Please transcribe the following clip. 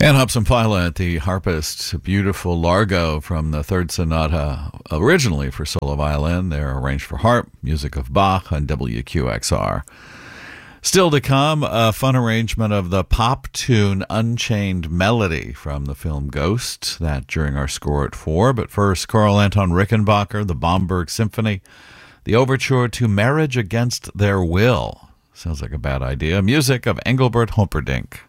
And Hobson Pilot, the harpist, beautiful Largo from the Third Sonata, originally for solo violin. They're arranged for harp, music of Bach on WQXR. Still to come, a fun arrangement of the pop tune Unchained Melody from the film Ghost, that during our score at 4. But first, Carl Anton Rickenbacker, the Bomberg Symphony, the overture to Marriage Against Their Will. Sounds like a bad idea. Music of Engelbert Humperdinck.